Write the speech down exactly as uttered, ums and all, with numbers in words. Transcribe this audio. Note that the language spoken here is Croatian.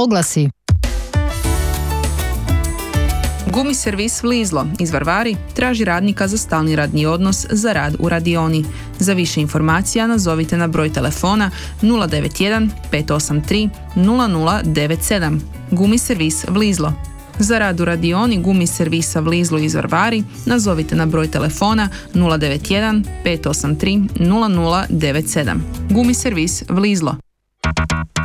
Oglasi. Gumi servis Vlizlo iz Varvari traži radnika za stalni radni odnos za rad u radioni. Za više informacija nazovite na broj telefona nula devet jedan pet osam tri nula nula devet sedam. Gumi servis Vlizlo. Za rad u radioni Gumi servisa Vlizlo iz Varvari nazovite na broj telefona nula devet jedan pet osam tri nula nula devet sedam. Gumi servis Vlizlo.